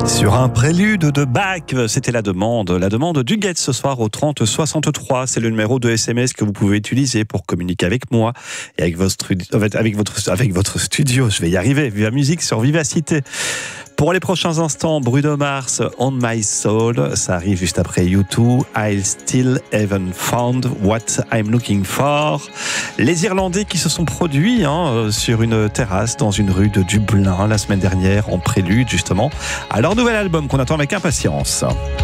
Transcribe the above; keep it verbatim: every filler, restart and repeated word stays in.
Sur un prélude de Bach, c'était la demande. La demande du Guette ce soir au trente soixante-trois. C'est le numéro de S M S que vous pouvez utiliser pour communiquer avec moi et avec votre, avec votre, avec votre studio. Je vais y arriver. Viva Musique sur Vivacité. Pour les prochains instants, Bruno Mars, On My Soul, ça arrive juste après U deux, I'll Still Haven't Found What I'm Looking For. Les Irlandais qui se sont produits hein, sur une terrasse dans une rue de Dublin la semaine dernière en prélude justement à leur nouvel album qu'on attend avec impatience.